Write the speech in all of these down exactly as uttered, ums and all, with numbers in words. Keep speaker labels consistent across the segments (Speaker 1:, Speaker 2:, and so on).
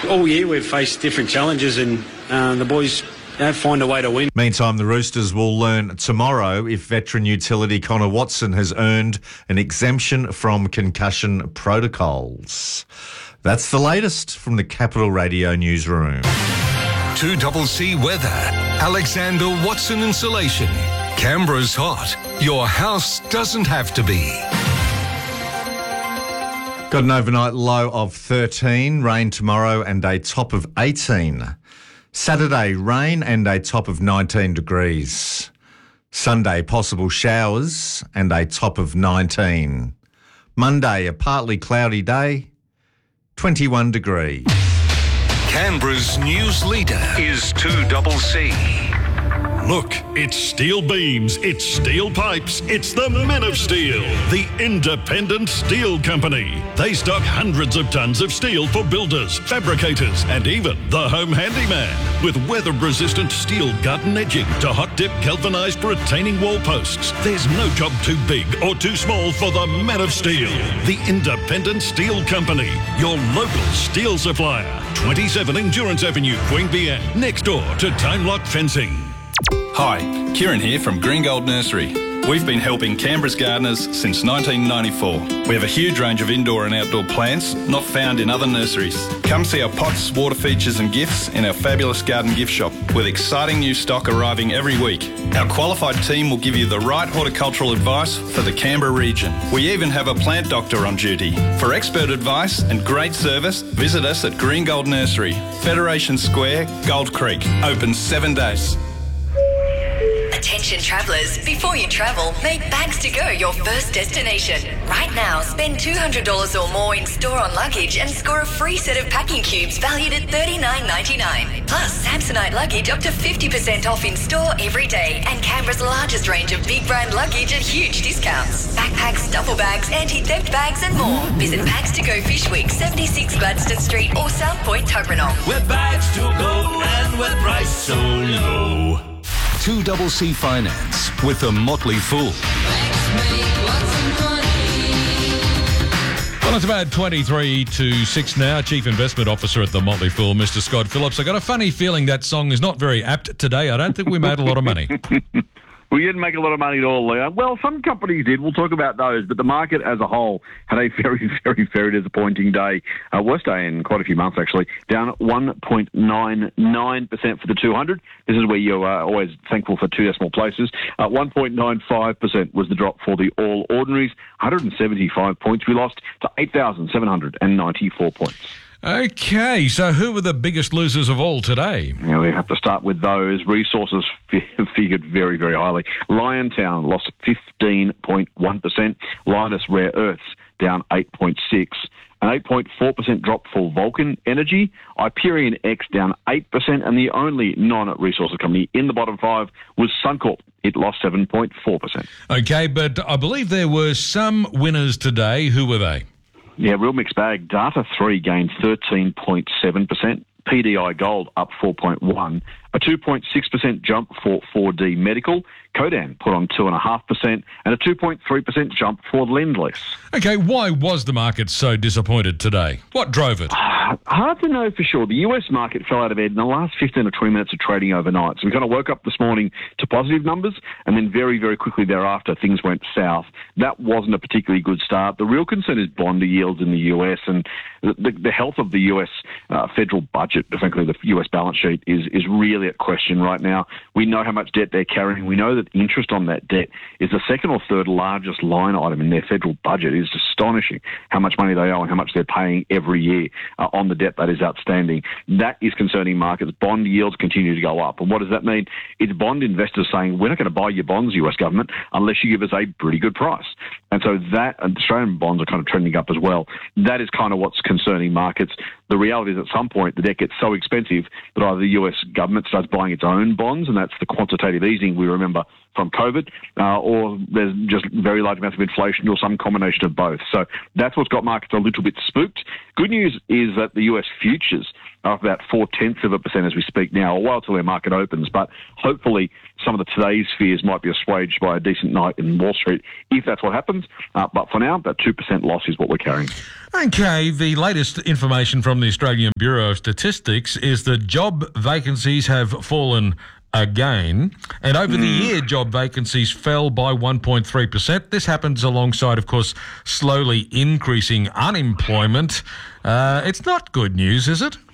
Speaker 1: all year we've faced different challenges, and uh, the boys you know, find a way to win.
Speaker 2: Meantime, the Roosters will learn tomorrow if veteran utility Connor Watson has earned an exemption from concussion protocols. That's the latest from the Capital Radio newsroom.
Speaker 3: two C C weather. Alexander Watson Insulation. Canberra's hot. Your house doesn't have to be.
Speaker 2: Got an overnight low of thirteen, rain tomorrow and a top of eighteen. Saturday, rain and a top of nineteen degrees. Sunday, possible showers and a top of nineteen. Monday, a partly cloudy day, twenty-one degrees.
Speaker 3: Canberra's news leader is two C C.
Speaker 4: Look, it's steel beams, it's steel pipes, it's the Men of Steel, the independent steel company. They stock hundreds of tons of steel for builders, fabricators, and even the home handyman. With weather-resistant steel gut and edging to hot-dip galvanised retaining wall posts, there's no job too big or too small for the Men of Steel, the independent steel company, your local steel supplier. twenty-seven Endurance Avenue, Queanbeyan, next door to Time Lock Fencing.
Speaker 5: Hi, Kieran here from Green Gold Nursery. We've been helping Canberra's gardeners since nineteen ninety-four. We have a huge range of indoor and outdoor plants not found in other nurseries. Come see our pots, water features and gifts in our fabulous garden gift shop with exciting new stock arriving every week. Our qualified team will give you the right horticultural advice for the Canberra region. We even have a plant doctor on duty. For expert advice and great service, visit us at Green Gold Nursery, Federation Square, Gold Creek. Open seven days.
Speaker 6: Attention travellers, before you travel, make Bags to Go your first destination. Right now, spend two hundred dollars or more in store on luggage and score a free set of packing cubes valued at thirty-nine ninety-nine. Plus, Samsonite luggage up to fifty percent off in store every day, and Canberra's largest range of big brand luggage at huge discounts. Backpacks, duffel bags, anti-theft bags and more. Visit Bags to Go Fish Week, seventy-six Gladstone Street or South Point Tuggeranong.
Speaker 7: With Bags to Go and with price so low.
Speaker 3: two C C Finance with the Motley Fool.
Speaker 8: Well, it's about twenty-three to six now. Chief Investment Officer at the Motley Fool, Mister Scott Phillips. I got a funny feeling that song is not very apt today. I don't think we made a lot of money.
Speaker 9: We didn't make a lot of money at all, Leo. Well, some companies did. We'll talk about those. But the market as a whole had a very, very, very disappointing day. Uh, worst day in quite a few months, actually. Down one point nine nine percent for the two hundred. This is where you're uh, always thankful for two decimal places. Uh, one point nine five percent was the drop for the All Ordinaries. one hundred seventy-five points we lost to eight thousand seven hundred ninety-four points.
Speaker 8: Okay, so who were the biggest losers of all today?
Speaker 9: Yeah, we have to start with those. Resources figured very, very highly. Liontown lost fifteen point one percent. Lynas Rare Earths down eight point six percent. An eight point four percent drop for Vulcan Energy. Hyperion X down eight percent. And the only non-resources company in the bottom five was Suncorp. It lost seven point four percent.
Speaker 8: Okay, but I believe there were some winners today. Who were they?
Speaker 9: Yeah, real mixed bag. Data three gained thirteen point seven percent. P D I Gold up four point one percent. A two point six percent jump for four D Medical. Codan put on two point five percent. And a two point three percent jump for Lendlease.
Speaker 8: Okay, why was the market so disappointed today? What drove it?
Speaker 9: Hard to know for sure. The U S market fell out of bed in the last fifteen or twenty minutes of trading overnight. So we kind of woke up this morning to positive numbers, and then very, very quickly thereafter, things went south. That wasn't a particularly good start. The real concern is bond yields in the U S, and the, the health of the U S uh, federal budget, frankly, the U S balance sheet, is, is really at question right now. We know how much debt they're carrying. We know that interest on that debt is the second or third largest line item in their federal budget. It is astonishing how much money they owe and how much they're paying every year uh, on the debt that is outstanding. That is concerning markets. Bond yields continue to go up. And what does that mean? It's bond investors saying, we're not going to buy your bonds, U S government, unless you give us a pretty good price. And so that, and Australian bonds are kind of trending up as well. That is kind of what's concerning markets. The reality is at some point the debt gets so expensive that either the U S government starts buying its own bonds, and that's the quantitative easing we remember from COVID, uh, or there's just very large amounts of inflation or some combination of both. So that's what's got markets a little bit spooked. Good news is that the U S futures up about four-tenths of a percent as we speak now, a while till their market opens. But hopefully some of the today's fears might be assuaged by a decent night in Wall Street, if that's what happens. Uh, but for now, that two percent loss is what we're carrying.
Speaker 8: Okay, the latest information from the Australian Bureau of Statistics is that job vacancies have fallen again, and over the year job vacancies fell by one point three percent. This happens alongside, of course, slowly increasing unemployment. Uh, it's not good news, is it?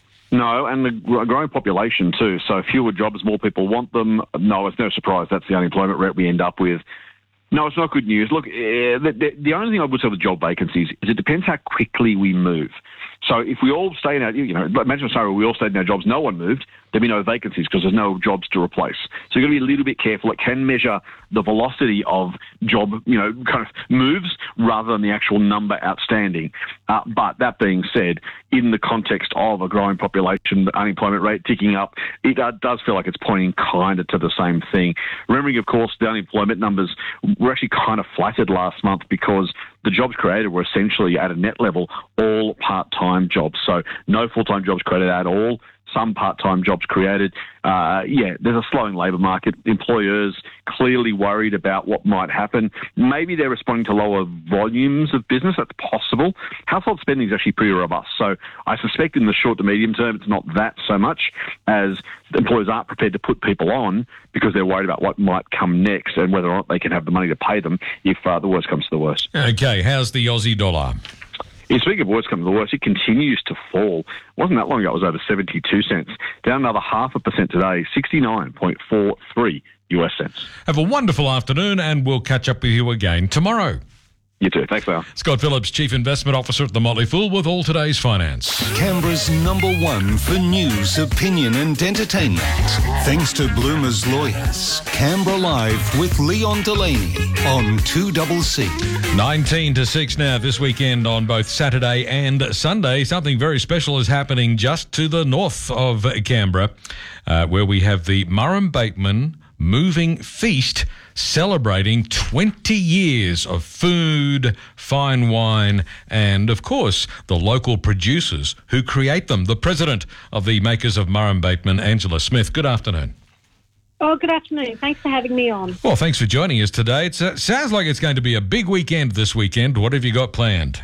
Speaker 9: No, and the gr- growing population too. So fewer jobs, more people want them. No, it's no surprise that's the unemployment rate we end up with. No, it's not good news. Look, uh, the, the, the only thing I would say with job vacancies is it depends how quickly we move. So if we all stay in our, you know, imagine a scenario where we all stayed in our jobs, no one moved, there'd be no vacancies because there's no jobs to replace. So you've got to be a little bit careful. It can measure the velocity of job, you know, kind of moves rather than the actual number outstanding. Uh, but that being said, in the context of a growing population, unemployment rate ticking up, it uh, does feel like it's pointing kind of to the same thing. Remembering, of course, the unemployment numbers were actually kind of flattered last month because the jobs created were essentially at a net level all part-time jobs. So no full-time jobs created at all. Some part-time jobs created. Uh, yeah, there's a slowing labour market. Employers clearly worried about what might happen. Maybe they're responding to lower volumes of business. That's possible. Household spending is actually pretty robust. So I suspect in the short to medium term, it's not that so much as employers aren't prepared to put people on because they're worried about what might come next and whether or not they can have the money to pay them if uh, the worst comes to the worst.
Speaker 8: Okay, how's the Aussie dollar?
Speaker 9: Yeah, speaking of worst comes to the worst, it continues to fall. It wasn't that long ago, it was over seventy-two cents. Down another half a percent today, sixty-nine point four three U S cents.
Speaker 8: Have a wonderful afternoon, and we'll catch up with you again tomorrow.
Speaker 9: You too. Thanks, Leon.
Speaker 8: Scott Phillips, Chief Investment Officer at the Motley Fool, with all today's finance.
Speaker 3: Canberra's number one for news, opinion and entertainment. Thanks to Bloomer's Lawyers. Canberra Live with Leon Delaney on two C C.
Speaker 8: nineteen to six now this weekend on both Saturday and Sunday. Something very special is happening just to the north of Canberra, uh, where we have the Murrum Bateman Moving Feast, celebrating twenty years of food, fine wine, and, of course, the local producers who create them. The president of the makers of Murrum Bateman, Angela Smith. Good afternoon.
Speaker 10: Oh, good afternoon. Thanks for having me on.
Speaker 8: Well, thanks for joining us today. It uh, sounds like it's going to be a big weekend this weekend. What have you got planned?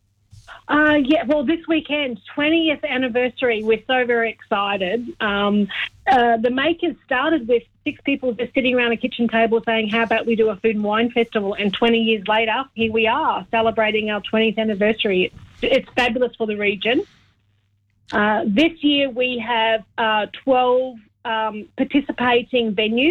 Speaker 10: Uh, yeah, well, this weekend, twentieth anniversary. We're so very excited. Um, uh, the makers started with six people just sitting around a kitchen table saying, how about we do a food and wine festival? And twenty years later, here we are celebrating our twentieth anniversary. It's, it's fabulous for the region. Uh, this year we have uh, twelve um, participating venues.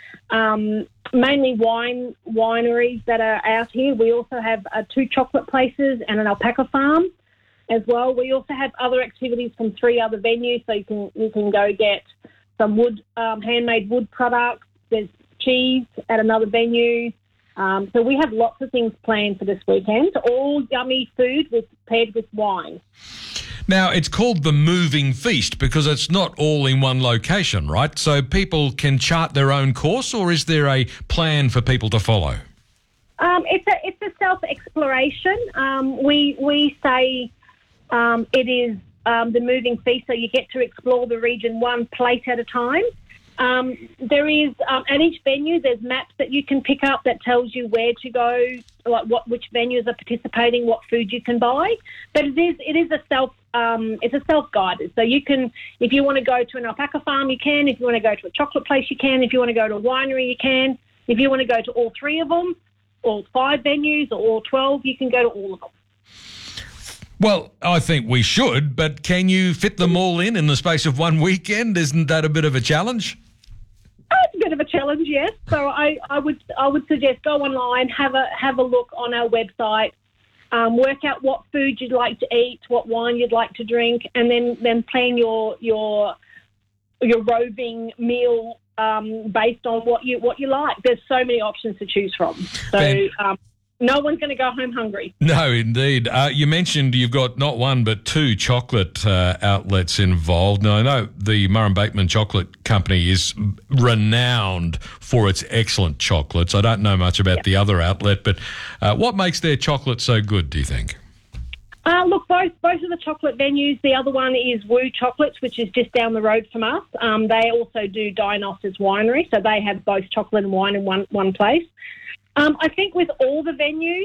Speaker 10: Um, mainly wine wineries that are out here. We also have uh, two chocolate places and an alpaca farm as well. We also have other activities from three other venues, so you can you can go get some wood um, handmade wood products. There's cheese at another venue. Um, so we have lots of things planned for this weekend. All yummy food with paired with wine.
Speaker 8: Now, it's called the Moving Feast because it's not all in one location, right? So people can chart their own course, or is there a plan for people to follow?
Speaker 10: Um, it's a it's a self exploration. Um, we we say um, it is um, the Moving Feast, so you get to explore the region one plate at a time. Um, there is um, at each venue there's maps that you can pick up that tells you where to go, like what which venues are participating, what food you can buy. But it is it is a self um, it's a self guided. So you can, if you want to go to an alpaca farm, you can. If you want to go to a chocolate place, you can. If you want to go to a winery, you can. If you want to go to all three of them, all five venues, or all twelve, you can go to all of them.
Speaker 8: Well, I think we should, but can you fit them all in in the space of one weekend? Isn't that a bit of a challenge?
Speaker 10: Oh, it's a bit of a challenge, yes. So I, I would I would suggest go online, have a have a look on our website, um, work out what food you'd like to eat, what wine you'd like to drink, and then, then plan your your your roving meal um, based on what you what you like. There's so many options to choose from. So.
Speaker 8: Ben-
Speaker 10: Um, No one's going to go home hungry.
Speaker 8: No, indeed. Uh, you mentioned you've got not one but two chocolate uh, outlets involved. Now, I know the Murrum Bateman Chocolate Company is renowned for its excellent chocolates. I don't know much about
Speaker 10: Yeah.
Speaker 8: the other outlet, but uh, what makes their chocolate so good, do you think?
Speaker 10: Uh, look, both both of the chocolate venues. The other one is Woo Chocolates, which is just down the road from us. Um, they also do Dionysus Winery, so they have both chocolate and wine in one one place. Um, I think with all the venues,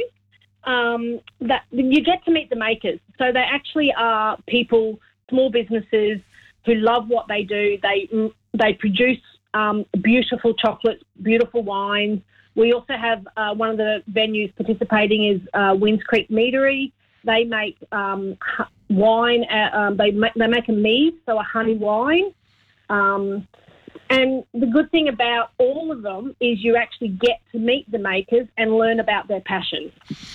Speaker 10: um, that you get to meet the makers. So they actually are people, small businesses who love what they do. They they produce um, beautiful chocolates, beautiful wines. We also have uh, one of the venues participating is uh, Winds Creek Meadery. They make um, wine. Uh, um, they ma- they make a mead, so a honey wine. Um, and the good thing about all of them is you actually get to meet the makers and learn about their passion.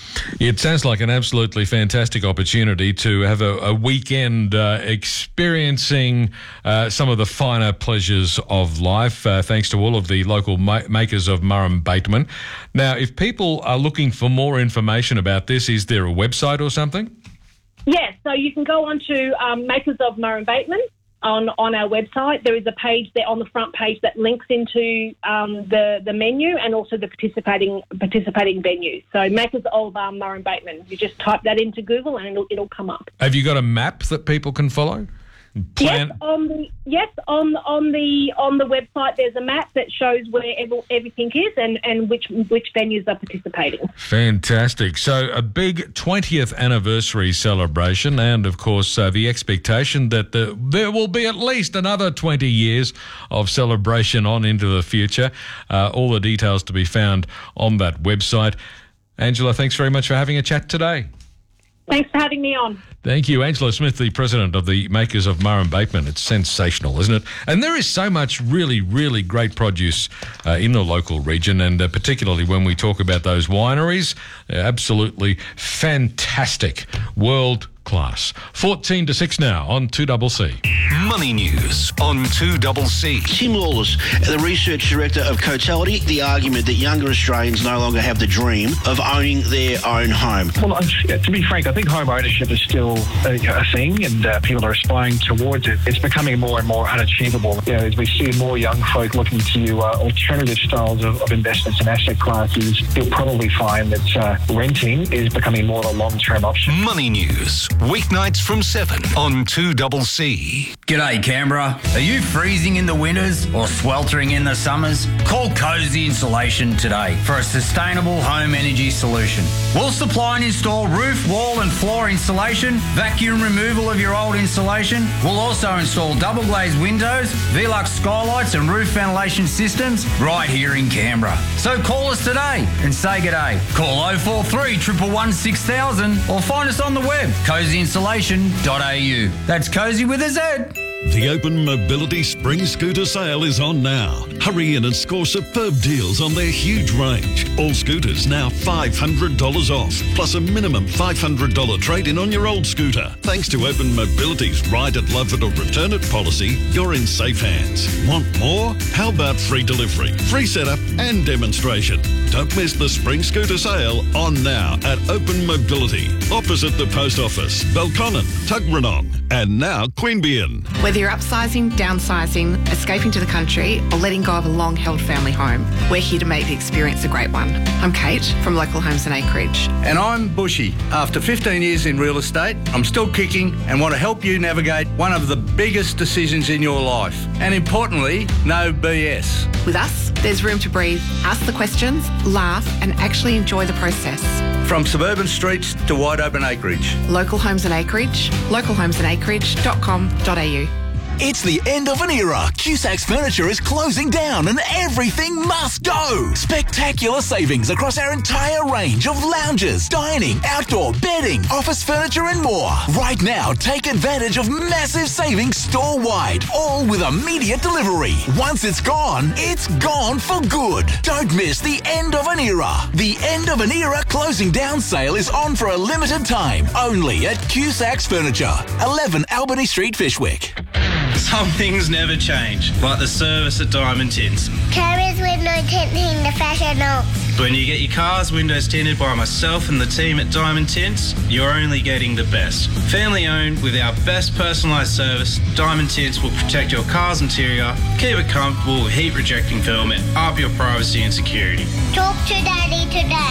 Speaker 8: It sounds like an absolutely fantastic opportunity to have a, a weekend uh, experiencing uh, some of the finer pleasures of life, uh, thanks to all of the local ma- makers of Murrum Bateman. Now, if people are looking for more information about this, is there a website or something?
Speaker 10: Yes, so you can go on to um, Makers of Murrum Bateman. On, on our website, there is a page there on the front page that links into um, the the menu and also the participating participating venues. So Makers of um, Murrum Bateman. You just type that into Google and it'll it'll come up.
Speaker 8: Have you got a map that people can follow? Plan-
Speaker 10: Yes, on the yes on on the on the website there's a map that shows where every, everything is and, and which which venues are participating.
Speaker 8: Fantastic. So a big twentieth anniversary celebration and, of course, uh, the expectation that the, there will be at least another twenty years of celebration on into the future. Uh, all the details to be found on that website. Angela, thanks very much for having a chat today.
Speaker 10: Thanks for having me on.
Speaker 8: Thank you. Angela Smith, the president of the Makers of Murrum Bateman. It's sensational, isn't it? And there is so much really, really great produce uh, in the local region, and uh, particularly when we talk about those wineries, they're absolutely fantastic, world class. fourteen to six now on two C C.
Speaker 3: Money News on two C C.
Speaker 11: Tim Lawless, the research director of Cotality, the argument that younger Australians no longer have the dream of owning their own home.
Speaker 12: Well, to be frank, I think home ownership is still a, a thing, and uh, people are aspiring towards it. It's becoming more and more unachievable. You know, as we see more young folk looking to uh, alternative styles of, of investments and asset classes, you'll probably find that uh, renting is becoming more of a long-term option.
Speaker 3: Money News, weeknights from seven on two C C.
Speaker 13: G'day Canberra. Are you freezing in the winters or sweltering in the summers? Call Cozy Insulation today for a sustainable home energy solution. We'll supply and install roof, wall and floor insulation, vacuum removal of your old insulation. We'll also install double glazed windows, Velux skylights and roof ventilation systems right here in Canberra. So call us today and say g'day. Call oh four three, one one one, six thousand or find us on the web, cozy insulation dot a u. That's Cozy with a Z.
Speaker 4: The Open Mobility Spring Scooter Sale is on now. Hurry in and score superb deals on their huge range. All scooters now five hundred dollars off, plus a minimum five hundred dollars trade-in on your old scooter. Thanks to Open Mobility's Ride it, Love it or Return it policy, you're in safe hands. Want more? How about free delivery, free setup and demonstration? Don't miss the Spring Scooter Sale on now at Open Mobility, opposite the Post Office, Belconnen, Tuggeranong, and now Queanbeyan.
Speaker 14: Whether you're upsizing, downsizing, escaping to the country, or letting go of a long-held family home, we're here to make the experience a great one. I'm Kate from Local Homes and Acreage.
Speaker 15: And I'm Bushy. After fifteen years in real estate, I'm still kicking and want to help you navigate one of the biggest decisions in your life. And importantly, no B S.
Speaker 14: With us, there's room to breathe, ask the questions, laugh, and actually enjoy the process.
Speaker 15: From suburban streets to wide open acreage.
Speaker 14: Local Homes and Acreage, local homes and acreage dot com dot a u.
Speaker 16: It's the end of an era. Cusac's Furniture is closing down and everything must go. Spectacular savings across our entire range of lounges, dining, outdoor, bedding, office furniture and more. Right now, take advantage of massive savings store-wide, all with immediate delivery. Once it's gone, it's gone for good. Don't miss the end of an era. The end of an era closing down sale is on for a limited time, only at Cusac's Furniture, eleven Albany Street, Fishwick.
Speaker 17: Some things never change, like the service at Diamond Tints.
Speaker 18: Carriers window tinting the professionals.
Speaker 17: When you get your car's windows tinted by myself and the team at Diamond Tints, you're only getting the best. Family owned with our best personalised service, Diamond Tints will protect your car's interior, keep it comfortable with heat rejecting film and up your privacy and security.
Speaker 18: Talk to Daddy today.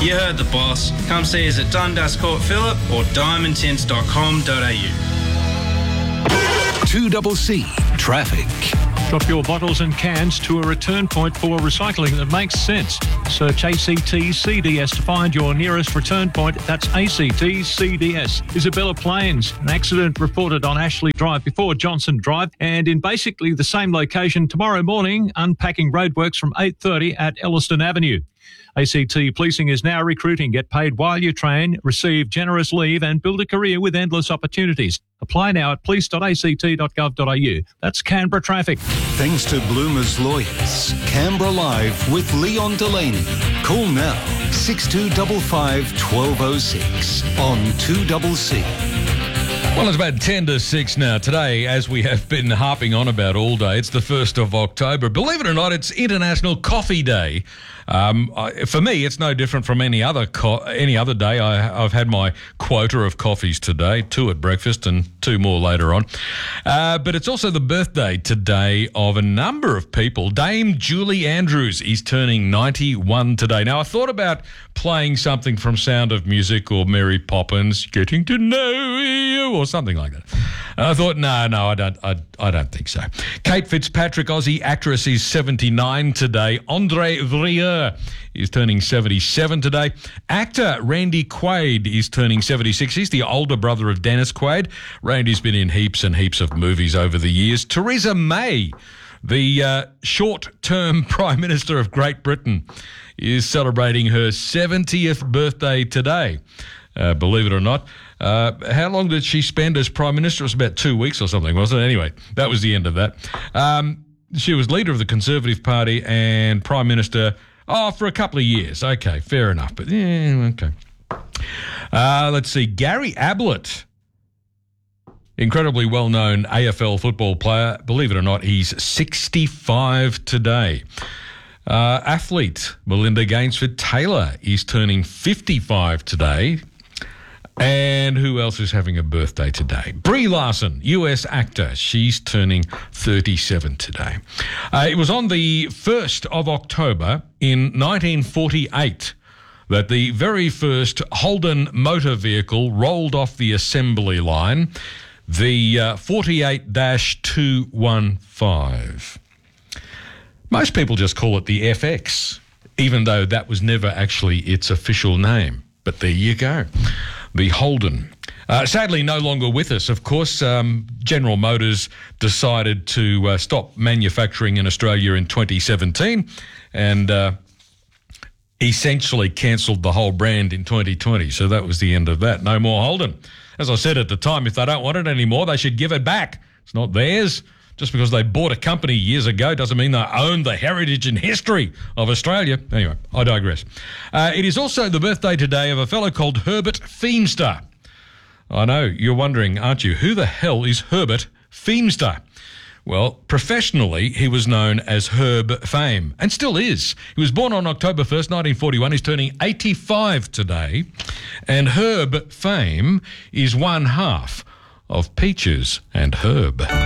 Speaker 17: You heard the boss. Come see us at Dundas Court Phillip or diamond tints dot com dot a u.
Speaker 3: two C C Traffic.
Speaker 19: Drop your bottles and cans to a return point for recycling that makes sense. Search A C T C D S to find your nearest return point. That's A C T C D S. Isabella Plains, an accident reported on Ashley Drive before Johnson Drive, and in basically the same location tomorrow morning, unpacking roadworks from eight thirty at Elliston Avenue. A C T Policing is now recruiting. Get paid while you train, receive generous leave and build a career with endless opportunities. Apply now at police dot a c t dot gov dot a u. That's Canberra Traffic.
Speaker 3: Thanks to Bloomer's Lawyers. Canberra Live with Leon Delaney. Call now six two five five, one two zero six on two C C.
Speaker 8: Well, it's about ten to six now. Today, as we have been harping on about all day, it's the first of October. Believe it or not, it's International Coffee Day. Um, I, for me, it's no different from any other co- any other day. I, I've had my quota of coffees today, two at breakfast and two more later on. Uh, but it's also the birthday today of a number of people. Dame Julie Andrews is turning ninety-one today. Now, I thought about playing something from Sound of Music or Mary Poppins, Getting to Know You, or something like that. And I thought, no, no, I don't, I, I don't think so. Kate Fitzpatrick, Aussie actress, is seventy-nine today. Andre Vrieux is turning seventy-seven today. Actor Randy Quaid is turning seventy-six. He's the older brother of Dennis Quaid. Randy's been in heaps and heaps of movies over the years. Theresa May, the uh, short-term Prime Minister of Great Britain, is celebrating her seventieth birthday today. Uh, believe it or not. Uh, how long did she spend as Prime Minister? It was about two weeks or something, wasn't it? Anyway, that was the end of that. Um, she was leader of the Conservative Party and Prime Minister, oh, for a couple of years. Okay, fair enough. But, yeah, okay. Uh, let's see. Gary Ablett, incredibly well-known A F L football player. Believe it or not, he's sixty-five today. Uh, athlete Melinda Gainsford-Taylor is turning fifty-five today. And who else is having a birthday today? Brie Larson, U S actor. She's turning thirty-seven today. Uh, it was on the first of October in nineteen forty-eight that the very first Holden motor vehicle rolled off the assembly line, the uh, forty-eight dash two fifteen. Most people just call it the F X, even though that was never actually its official name. But there you go. The Holden. Uh, sadly, no longer with us. Of course, um, General Motors decided to uh, stop manufacturing in Australia in twenty seventeen and uh, essentially cancelled the whole brand in twenty twenty. So that was the end of that. No more Holden. As I said at the time, if they don't want it anymore, they should give it back. It's not theirs. Just because they bought a company years ago doesn't mean they own the heritage and history of Australia. Anyway, I digress. Uh, it is also the birthday today of a fellow called Herbert Feimster. I know, you're wondering, aren't you? Who the hell is Herbert Feimster? Well, professionally, he was known as Herb Fame, and still is. He was born on October first, nineteen forty-one. He's turning eighty-five today. And Herb Fame is one half of Peaches and Herb.